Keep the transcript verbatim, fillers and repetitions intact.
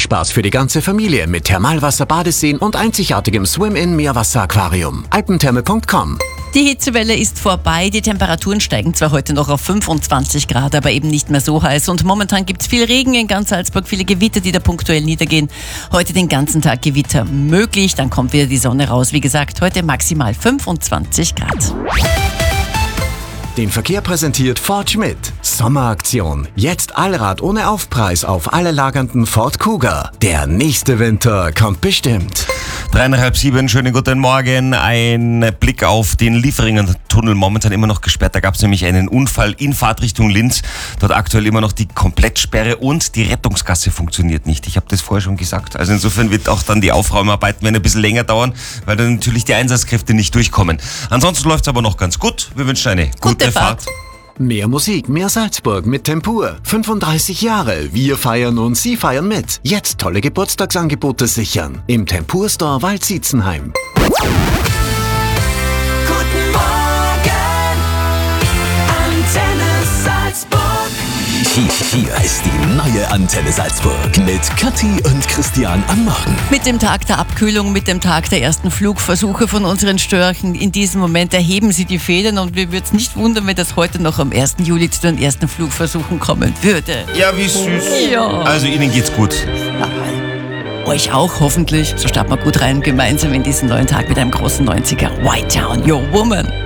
Freispaß für die ganze Familie mit Thermalwasser, Badeseen und einzigartigem Swim-In-Meerwasser-Aquarium. alpentherme punkt com. Die Hitzewelle ist vorbei. Die Temperaturen steigen zwar heute noch auf fünfundzwanzig Grad, aber eben nicht mehr so heiß. Und momentan gibt es viel Regen in ganz Salzburg, viele Gewitter, die da punktuell niedergehen. Heute den ganzen Tag Gewitter möglich, dann kommt wieder die Sonne raus. Wie gesagt, heute maximal fünfundzwanzig Grad. Den Verkehr präsentiert Ford Schmidt. Sommeraktion. Jetzt Allrad ohne Aufpreis auf alle lagernden Ford Kuga. Der nächste Winter kommt bestimmt. Dreieinhalb sieben, schönen guten Morgen. Ein Blick auf den Lieferingen-Tunnel, momentan immer noch gesperrt. Da gab es nämlich einen Unfall in Fahrtrichtung Linz. Dort aktuell immer noch die Komplettsperre und die Rettungsgasse funktioniert nicht. Ich habe das vorher schon gesagt. Also insofern wird auch dann die Aufräumarbeiten ein bisschen länger dauern, weil dann natürlich die Einsatzkräfte nicht durchkommen. Ansonsten läuft es aber noch ganz gut. Wir wünschen eine gute, gute Fahrt. Fahrt. Mehr Musik, mehr Salzburg mit Tempur. fünfunddreißig Jahre. Wir feiern und Sie feiern mit. Jetzt tolle Geburtstagsangebote sichern. Im Tempur Store Waldsiezenheim. Guten Morgen, Antenne Salzburg. Hier ist die neue Antenne Salzburg mit Kathi und Christian am Morgen. Mit dem Tag der Abkühlung, mit dem Tag der ersten Flugversuche von unseren Störchen, in diesem Moment erheben sie die Federn und mir würde es nicht wundern, wenn das heute noch am ersten Juli zu den ersten Flugversuchen kommen würde. Ja, wie süß. Ja. Also Ihnen geht's gut. Euch auch hoffentlich. So starten wir gut rein, gemeinsam in diesen neuen Tag mit einem großen neunziger. White Town, Your Woman.